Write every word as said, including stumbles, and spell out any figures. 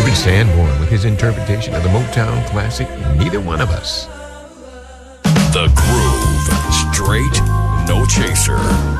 Billy Sanborn with his interpretation of the Motown classic, Neither One of Us. The Groove. Straight, no chaser.